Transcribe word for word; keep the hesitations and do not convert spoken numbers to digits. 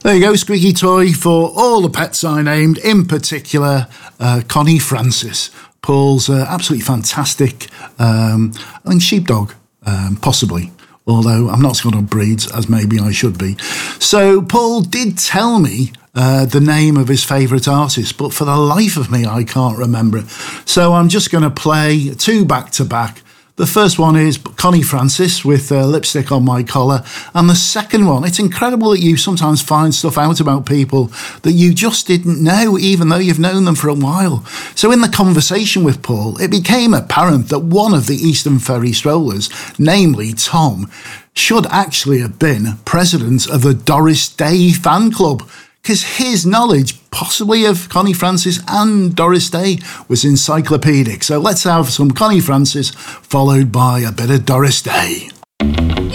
There you go, squeaky toy for all the pets I named, in particular uh, Connie Francis, Paul's uh, absolutely fantastic, um, I think sheepdog, um, possibly, although I'm not as good on breeds as maybe I should be. So Paul did tell me uh, the name of his favourite artist, but for the life of me, I can't remember it. So I'm just going to play two back-to-back. The first one is Connie Francis with uh, Lipstick on My Collar. And the second one, it's incredible that you sometimes find stuff out about people that you just didn't know, even though you've known them for a while. So in the conversation with Paul, it became apparent that one of the Eastern Ferry strollers, namely Tom, should actually have been president of the Doris Day fan club, because his knowledge, possibly of Connie Francis and Doris Day, was encyclopedic. So let's have some Connie Francis, followed by a bit of Doris Day.